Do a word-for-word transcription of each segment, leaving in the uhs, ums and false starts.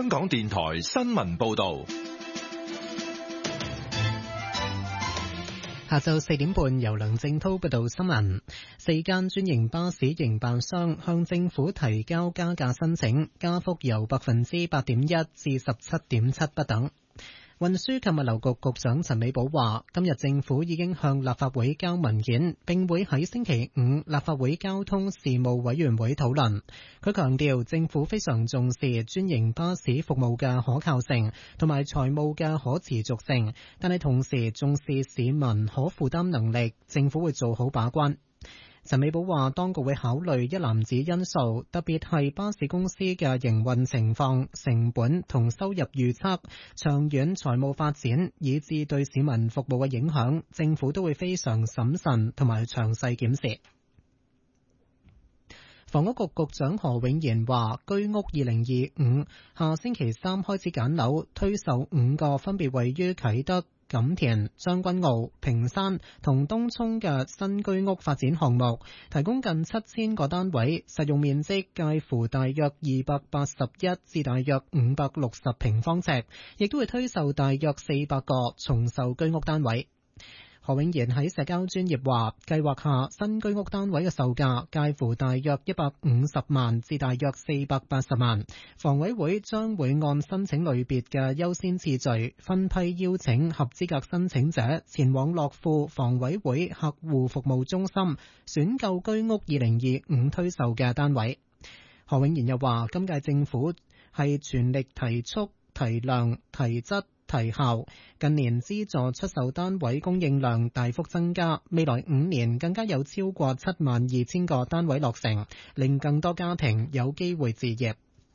香港電台新聞報道。 下晝四點半，由梁正濤報道新聞。四間專營巴士營辦商向政府提交加價申請，加幅由百分之八點一至十七點七不等。運輸及物流局局長陳美寶話，今日政府已經向立法會交文件，並會喺星期五立法會交通事務委員會討論。佢強調，政府非常重視專營巴士服務嘅可靠性同埋財務嘅可持續性，但係同時重視市民可負擔能力，政府會做好把關。陳美寶話，當局會考慮一籃子因素，特別係巴士公司嘅營運情況、成本同收入預測、長遠財務發展，以至對市民服務嘅影響，政府都會非常審慎同埋詳細檢視。房屋局局長何永賢話，居屋二零二五下星期三開始揀樓，推售五個分別位於啟德、錦田、將軍澳、屏山同東涌嘅新居屋發展項目，提供近七千個單位，實用面積介乎大約二百八十一至大約五百六十平方尺，亦都會推售大約四百個重售居屋單位。何永賢喺社交專頁話，計劃下新居屋單位嘅售價介乎大約一百五十萬至大約四百八十萬，房委會將會按申請類別嘅優先次序分批邀請合資格申請者前往樂富房委會客戶服務中心選購居屋二零二五推售嘅單位。何永賢又話，今屆政府係全力提速、提量、提質、提效，近年資助出售單位供應量大幅增加，未來五年更加有超過七萬二千個單位落成，令更多家庭有機會置業。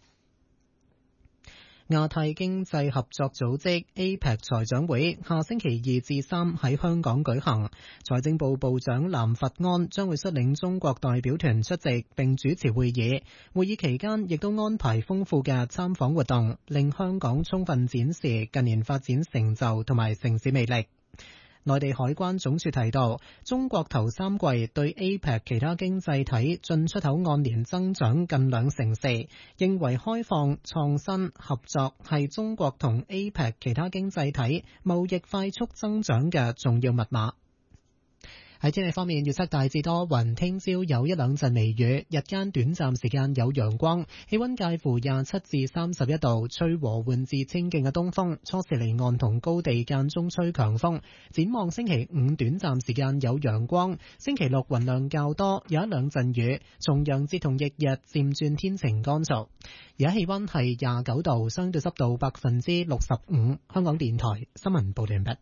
亞太經濟合作組織 A P E C 財長會下星期二至三喺香港舉行，財政部部長藍佛安將會率領中國代表團出席並主持會議。會議期間亦都安排豐富嘅參訪活動，令香港充分展示近年發展成就同埋城市魅力。內地海關總署提到，中國頭三季對 A P E C 其他經濟體進出口按年增長近兩成四，認為開放、創新、合作係中國同 A P E C 其他經濟體貿易快速增長嘅重要密碼。喺天氣方面，預測大致多雲，聽朝有一兩陣微雨，日間短暫時間有陽光，氣溫介乎廿七至三十一度，吹和緩至清勁嘅東風，初時離岸同高地間中吹強風。展望星期五短暫時間有陽光，星期六雲量較多，有一兩陣雨，重陽節同翌日漸轉天晴乾燥。而家氣溫係廿九度，相對濕度百分之六十五。香港電台新聞報道完畢。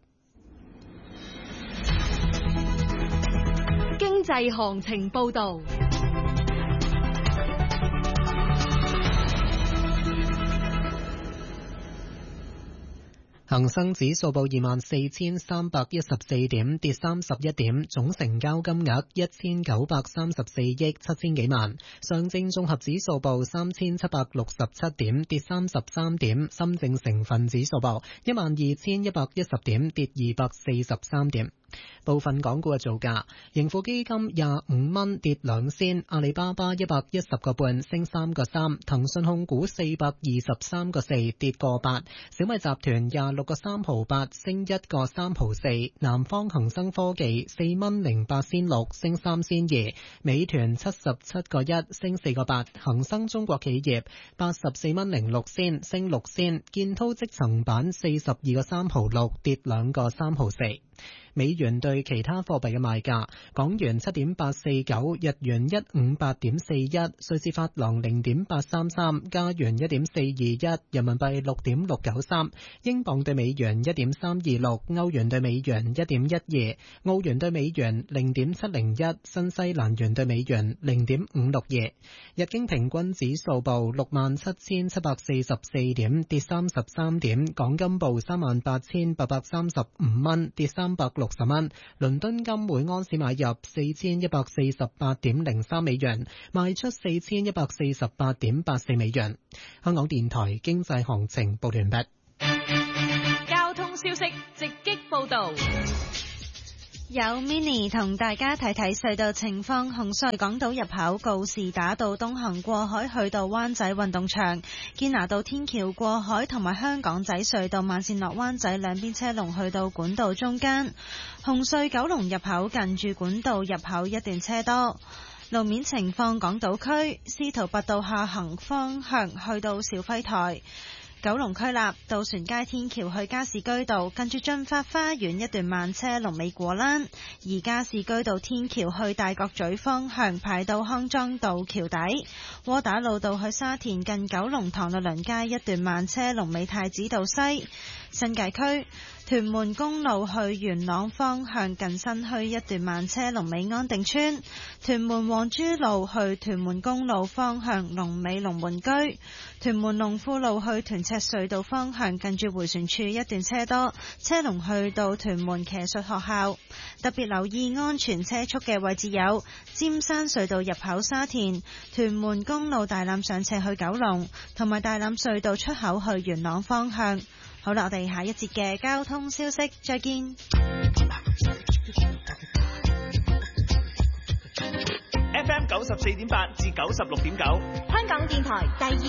經濟行情報道。 恒生指數報二萬四千三百一十四點，跌三十一點，總成交金額一千九百三十四億七千幾萬。上證綜合指數報三千七百六十七點，跌三十三點。深證成分指數報一萬二千一百一十點，跌二百四十三點。部分港股嘅造價，盈富基金廿五蚊跌兩仙，阿里巴巴一百一十個半升三個三，騰訊控股四百二十三個四跌個八，小米集團廿六個三毫八升一個三毫四，南方恒生科技四蚊零八仙六升三仙二，美團七十七個一升四個八，恒生中國企業八十四蚊零六仙升六仙，建滔積層板四十二個三毫六跌兩個三毫四。美元對其他貨幣嘅賣價：港元七點八四九，日元一五八點四一，瑞士法郎零點八三三，加元一點四二一，人民幣六點六九三，英鎊對美元一點三二六，歐元對美元一點一二，澳元對美元零點七零一，新西蘭元對美元零點五六二。日經平均指數報六萬七千七百四十四點，跌三十三點。港金報三萬八千八百三十五蚊，跌三百六十蚊。倫敦金每盎司買入四千一百四十八點零三美元，賣出四千一百四十八點八四美元。香港電台經濟行情報完畢。 交通消息直擊報道。 有 Mini 同大家睇睇隧道情況。紅隧港島入口告士打道東行過海去到灣仔運動場，堅拿道天橋過海同埋香港仔隧道慢線落灣仔兩邊車龍去到管道中間。紅隧九龍入口近住管道入口一段車多。路面情況，港島區司徒拔道下行方向去到肇輝台。九龍區立渡船街天橋去加士居道，近住駿發花園一段慢車龍尾果欄；而加士居道天橋去大角咀方向排到康莊道橋底。窩打老道去沙田近九龍塘律倫街一段慢車龍尾太子道西。新界區屯門公路去元朗方向近新墟一段慢車龍尾安定村。屯門黃珠路去屯門公路方向龍尾龍門居。屯門龍富路去屯赤隧道方向近住迴旋處一段車多，車龍去到屯門騎術學校。特別留意安全車速嘅位置有尖山隧道入口沙田、屯門公路大欖上斜去九龍，同埋大欖隧道出口去元朗方向。好啦，我哋下一節嘅交通消息再見。 F M 九十四點八至九十六點九， 香港電台第二